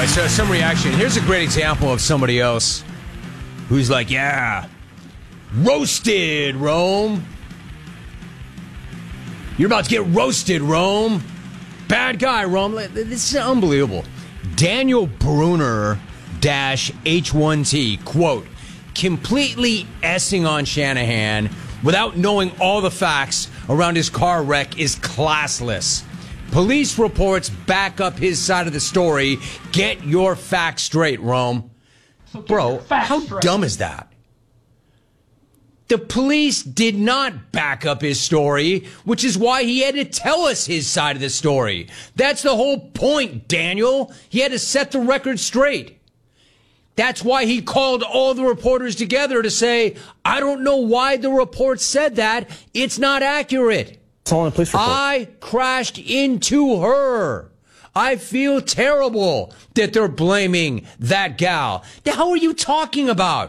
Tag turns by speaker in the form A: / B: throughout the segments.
A: Anyway, so some reaction. Here's a great example of somebody else who's like, yeah, roasted, Rome. You're about to get roasted, Rome. Bad guy, Rome. This is unbelievable. Daniel Bruner -H1T, quote, completely essing on Shanahan without knowing all the facts around his car wreck is classless. Police reports back up his side of the story. Get your facts straight, Rome. Bro, how dumb is that? The police did not back up his story, which is why he had to tell us his side of the story. That's the whole point, Daniel. He had to set the record straight. That's why he called all the reporters together to say, I don't know why the report said that. It's not accurate.
B: It's all in the police report.
A: I crashed into her. I feel terrible that they're blaming that gal. The hell are you talking about?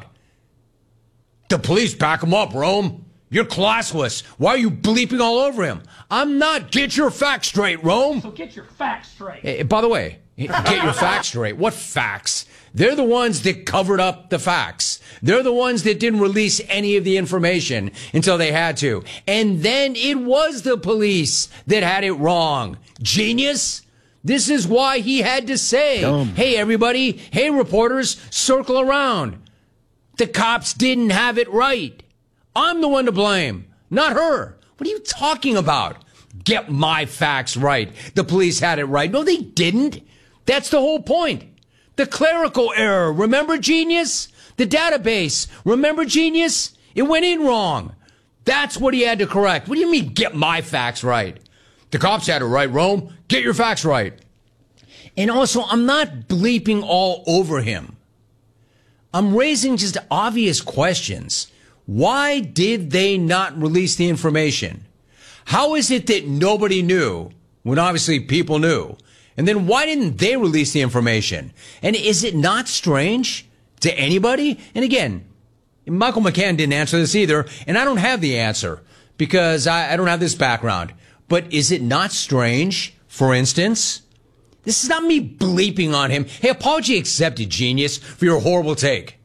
A: The police back him up, Rome. You're classless. Why are you bleeping all over him? I'm not. Get your facts straight, Rome.
C: So get your facts straight.
A: Hey, by the way, get your facts straight. What facts? They're the ones that covered up the facts. They're the ones that didn't release any of the information until they had to. And then it was the police that had it wrong. Genius. This is why he had to say, hey, everybody, hey, reporters, circle around. The cops didn't have it right. I'm the one to blame, not her. What are you talking about? Get my facts right. The police had it right. No, they didn't. That's the whole point. The clerical error. Remember, genius? The database. Remember, genius? It went in wrong. That's what he had to correct. What do you mean, get my facts right? The cops had it right, Rome. Get your facts right. And also, I'm not bleeping all over him. I'm raising just obvious questions. Why did they not release the information? How is it that nobody knew when obviously people knew? And then why didn't they release the information? And is it not strange to anybody? And again, Michael McCann didn't answer this either, and I don't have the answer because I don't have this background. But is it not strange, for instance? This is not me bleeping on him. Hey, apology accepted, genius, for your horrible take.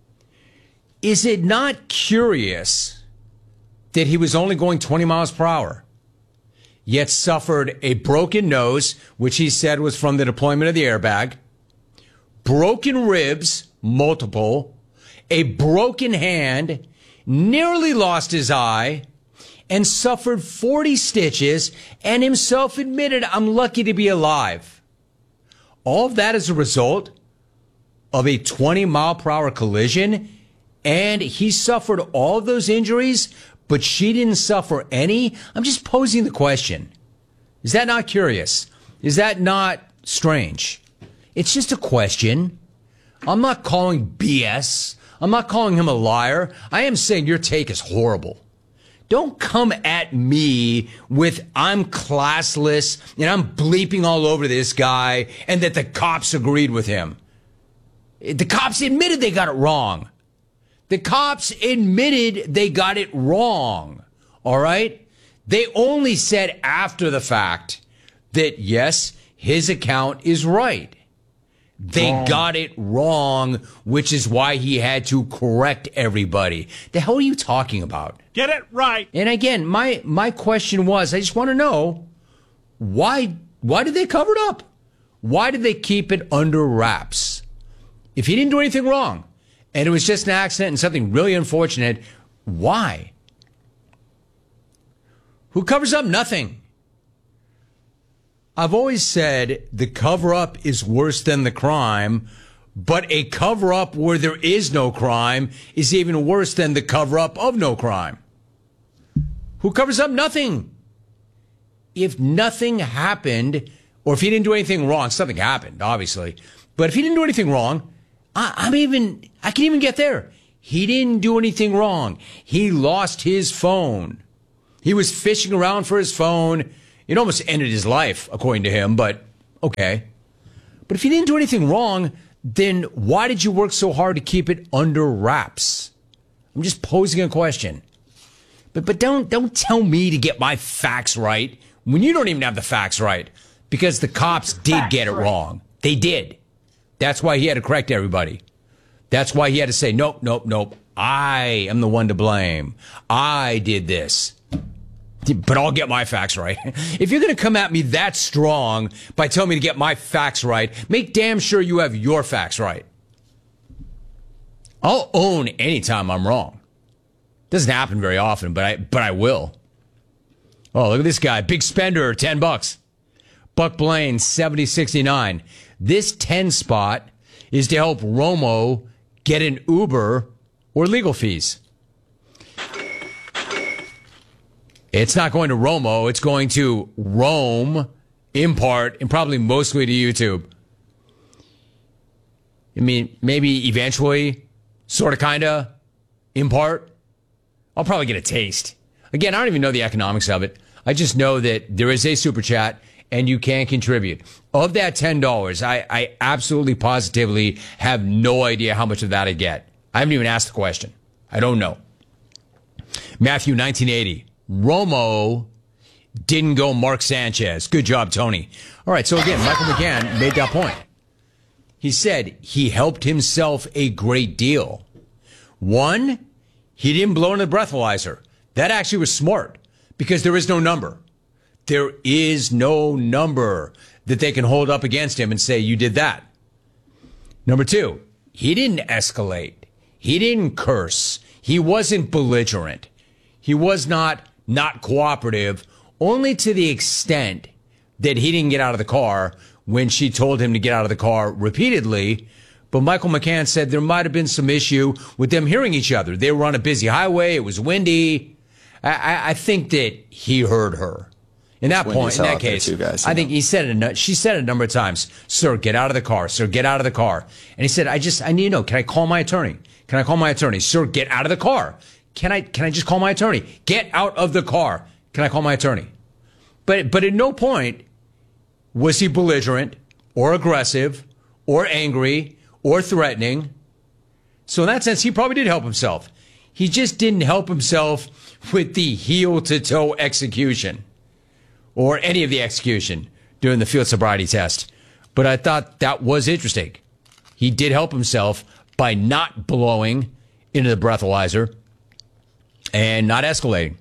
A: Is it not curious that he was only going 20 miles per hour, yet suffered a broken nose, which he said was from the deployment of the airbag, broken ribs, multiple, a broken hand, nearly lost his eye, and suffered 40 stitches, and himself admitted, I'm lucky to be alive. All of that is a result of a 20-mile-per-hour collision, and he suffered all of those injuries, but she didn't suffer any? I'm just posing the question. Is that not curious? Is that not strange? It's just a question. I'm not calling BS. I'm not calling him a liar. I am saying your take is horrible. Don't come at me with I'm classless and I'm bleeping all over this guy and that the cops agreed with him. The cops admitted they got it wrong. The cops admitted they got it wrong. All right? They only said after the fact that, yes, his account is right. They got it wrong, which is why he had to correct everybody. The hell are you talking about?
C: Get it right.
A: And again, my question was, I just want to know, why did they cover it up? Why did they keep it under wraps? If he didn't do anything wrong, and it was just an accident and something really unfortunate, why? Who covers up nothing? I've always said the cover-up is worse than the crime, but a cover-up where there is no crime is even worse than the cover-up of no crime. Who covers up nothing? If nothing happened, or if he didn't do anything wrong, something happened, obviously. But if he didn't do anything wrong, I can even get there. He didn't do anything wrong. He lost his phone. He was fishing around for his phone. It almost ended his life, according to him, but okay. But if he didn't do anything wrong, then why did you work so hard to keep it under wraps? I'm just posing a question. But don't tell me to get my facts right when you don't even have the facts right, because the cops did get it wrong. They did. That's why he had to correct everybody. That's why he had to say, nope, nope, nope. I am the one to blame. I did this. But I'll get my facts right. If you're going to come at me that strong by telling me to get my facts right, make damn sure you have your facts right. I'll own anytime I'm wrong. Doesn't happen very often, but I will. Oh, look at this guy. Big spender, $10. Buck Blaine, 7069. This 10 spot is to help Romo get an Uber or legal fees. It's not going to Romo. It's going to Rome, in part, and probably mostly to YouTube. I mean, maybe eventually, sort of, kind of, in part. I'll probably get a taste. Again, I don't even know the economics of it. I just know that there is a super chat and you can contribute. Of that $10, I absolutely positively have no idea how much of that I get. I haven't even asked the question. I don't know. Matthew, 1980. Romo didn't go Mark Sanchez. Good job, Tony. All right, so again, Michael McCann made that point. He said he helped himself a great deal. One, he didn't blow in the breathalyzer. That actually was smart because there is no number. There is no number that they can hold up against him and say, you did that. Number two, he didn't escalate. He didn't curse. He wasn't belligerent. He was not cooperative, only to the extent that he didn't get out of the car when she told him to get out of the car repeatedly. But Michael McCann said there might have been some issue with them hearing each other. They were on a busy highway. It was windy. I think that he heard her. In that point, in that case, I think he said it. She said it a number of times. Sir, get out of the car. Sir, get out of the car. And he said, I need to know. Can I call my attorney? Can I call my attorney? Sir, get out of the car. Can I just call my attorney? Get out of the car. Can I call my attorney? But at no point was he belligerent or aggressive or angry or threatening. So in that sense, he probably did help himself. He just didn't help himself with the heel-to-toe execution or any of the execution during the field sobriety test. But I thought that was interesting. He did help himself by not blowing into the breathalyzer and not escalating.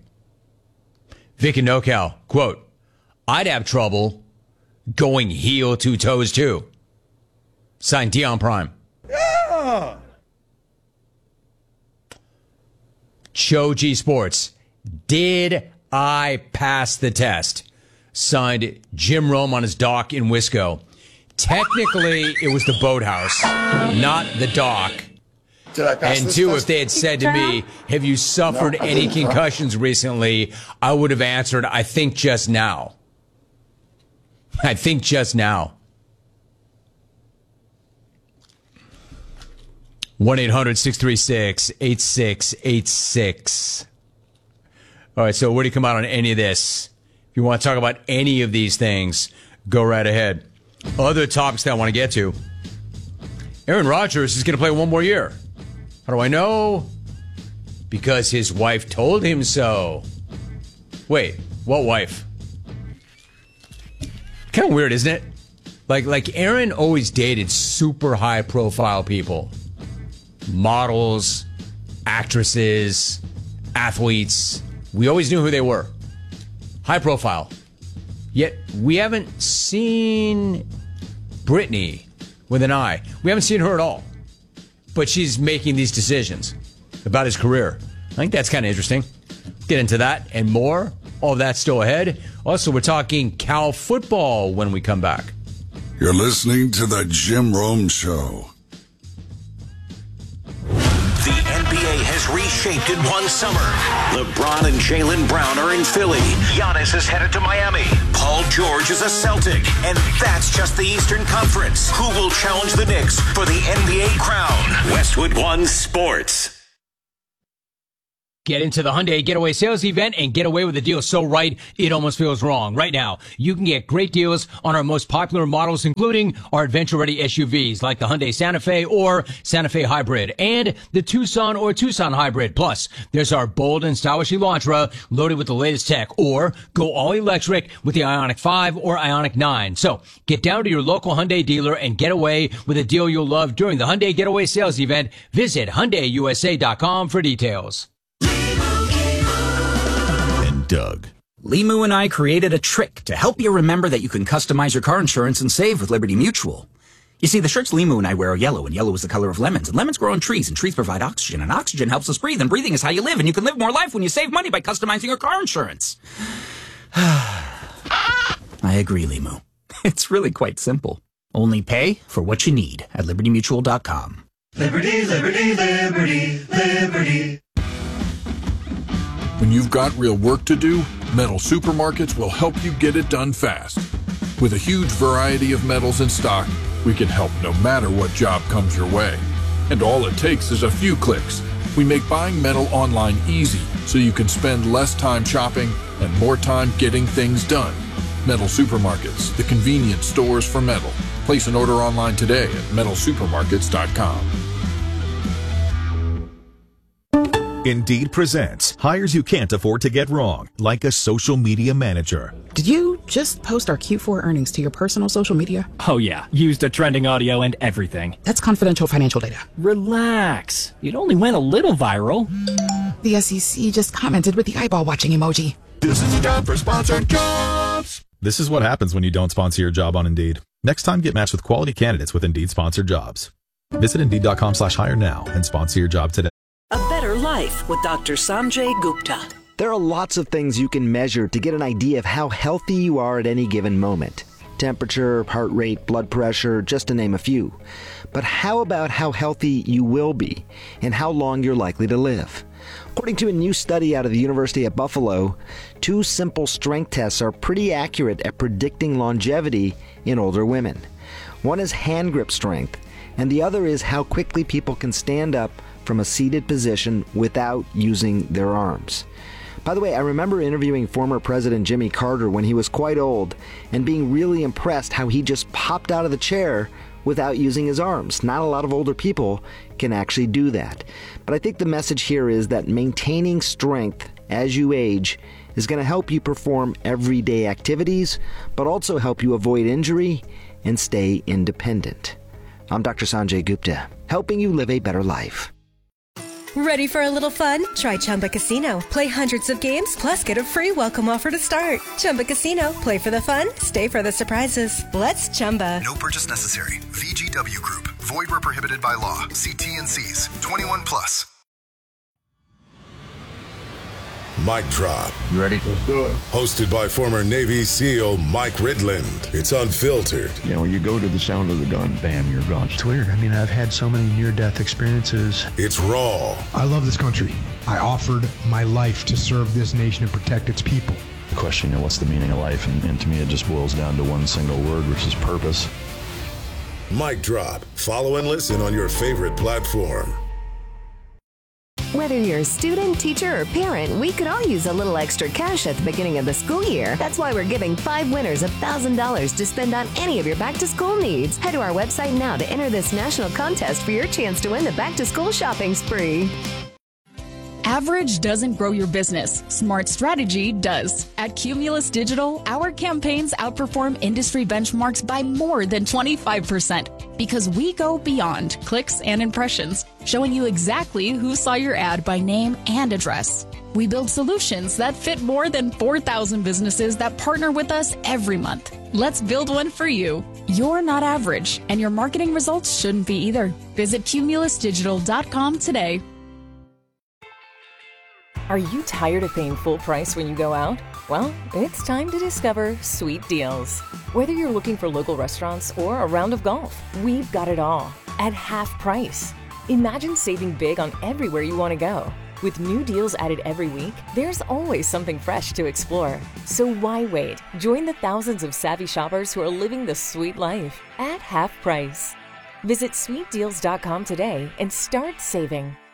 A: Vic and NoCal, quote, I'd have trouble going heel to toes too. Signed Dion Prime. Yeah. Cho-G Sports. Did I pass the test? Signed Jim Rome on his dock in Wisco. Technically, it was the boathouse, not the dock.
B: Did I pass
A: and
B: this
A: two,
B: test?
A: if they had said to me, have you suffered any concussions recently? I would have answered, I think just now. I think just now. 1-800-636-8686. All right, so where do you come out on any of this? If you want to talk about any of these things, go right ahead. Other topics that I want to get to. Aaron Rodgers is going to play one more year. How do I know? Because his wife told him so. Wait, what wife? Kind of weird, isn't it? Like Aaron always dated super high profile people. Models, actresses, athletes. We always knew who they were. High profile. Yet we haven't seen Brittany with an eye. We haven't seen her at all. But she's making these decisions about his career. I think that's kind of interesting. Get into that and more. All of that's still ahead. Also, we're talking Cal football when we come back.
D: You're listening to The Jim Rome Show.
E: The NBA has reshaped in one summer. LeBron and Jaylen Brown are in Philly. Giannis is headed to Miami. Paul George is a Celtic. And that's just the Eastern Conference. Who will challenge the Knicks for the NBA crown? Westwood One Sports.
A: Get into the Hyundai Getaway Sales Event and get away with a deal so right, it almost feels wrong. Right now, you can get great deals on our most popular models, including our adventure-ready SUVs like the Hyundai Santa Fe or Santa Fe Hybrid and the Tucson or Tucson Hybrid. Plus, there's our bold and stylish Elantra loaded with the latest tech, or go all electric with the Ioniq 5 or Ioniq 9. So, get down to your local Hyundai dealer and get away with a deal you'll love during the Hyundai Getaway Sales Event. Visit HyundaiUSA.com for details.
B: Doug.
F: Limu and I created a trick to help you remember that you can customize your car insurance and save with Liberty Mutual. You see, the shirts Limu and I wear are yellow, and yellow is the color of lemons, and lemons grow on trees, and trees provide oxygen, and oxygen helps us breathe, and breathing is how you live, and you can live more life when you save money by customizing your car insurance. I agree, Limu. It's really quite simple. Only pay for what you need at LibertyMutual.com.
G: Liberty, liberty, liberty, liberty.
D: When you've got real work to do, Metal Supermarkets will help you get it done fast. With a huge variety of metals in stock, we can help no matter what job comes your way. And all it takes is a few clicks. We make buying metal online easy so you can spend less time shopping and more time getting things done. Metal Supermarkets, the convenience stores for metal. Place an order online today at metalsupermarkets.com.
B: Indeed presents hires you can't afford to get wrong, like a social media manager.
H: Did you just post our Q4 earnings to your personal social media?
C: Oh yeah, used the trending audio and everything.
H: That's confidential financial data.
C: Relax. It only went a little viral.
H: The SEC just commented with the eyeball watching emoji.
G: This is a job for sponsored jobs.
B: This is what happens when you don't sponsor your job on Indeed. Next time, get matched with quality candidates with Indeed sponsored jobs. Visit Indeed.com/hire now and sponsor your job today.
I: A Better Life with Dr. Sanjay Gupta.
J: There are lots of things you can measure to get an idea of how healthy you are at any given moment. Temperature, heart rate, blood pressure, just to name a few. But how about how healthy you will be and how long you're likely to live? According to a new study out of the University of Buffalo, 2 simple strength tests are pretty accurate at predicting longevity in older women. One is hand grip strength, and the other is how quickly people can stand up from a seated position without using their arms. By the way, I remember interviewing former President Jimmy Carter when he was quite old and being really impressed how he just popped out of the chair without using his arms. Not a lot of older people can actually do that. But I think the message here is that maintaining strength as you age is going to help you perform everyday activities, but also help you avoid injury and stay independent. I'm Dr. Sanjay Gupta, helping you live a better life.
K: Ready for a little fun? Try Chumba Casino. Play hundreds of games, plus get a free welcome offer to start. Chumba Casino. Play for the fun, stay for the surprises. Let's Chumba.
L: No purchase necessary. VGW Group. Void where prohibited by law. See T&Cs. 21 plus.
M: Mic Drop.
N: You ready? Let's do it.
M: Hosted by former Navy SEAL Mike Ridland. It's unfiltered.
N: You know, when you go to the sound of the gun, bam, you're gone.
O: It's weird. I mean, I've had so many near-death experiences.
M: It's raw.
O: I love this country. I offered my life to serve this nation and protect its people.
N: The question, what's the meaning of life? And to me, it just boils down to one single word, which is purpose.
M: Mic Drop. Follow and listen on your favorite platform.
P: Whether you're a student, teacher, or parent, we could all use a little extra cash at the beginning of the school year. That's why we're giving 5 winners $1,000 to spend on any of your back-to-school needs. Head to our website now to enter this national contest for your chance to win the back-to-school shopping spree.
Q: Average doesn't grow your business. Smart strategy does. At Cumulus Digital, our campaigns outperform industry benchmarks by more than 25% because we go beyond clicks and impressions, showing you exactly who saw your ad by name and address. We build solutions that fit more than 4,000 businesses that partner with us every month. Let's build one for you. You're not average, and your marketing results shouldn't be either. Visit cumulusdigital.com today.
R: Are you tired of paying full price when you go out? Well, it's time to discover Sweet Deals. Whether you're looking for local restaurants or a round of golf, we've got it all at half price. Imagine saving big on everywhere you want to go. With new deals added every week, there's always something fresh to explore. So why wait? Join the thousands of savvy shoppers who are living the sweet life at half price. Visit sweetdeals.com today and start saving.